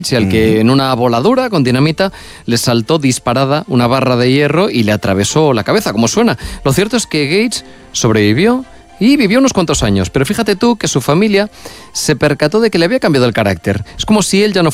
al que en una voladura con dinamita le saltó disparada una barra de hierro y le atravesó la cabeza, como suena. Lo cierto es que Gates sobrevivió y vivió unos cuantos años, pero fíjate tú que su familia se percató de que le había cambiado el carácter. Es como si él ya no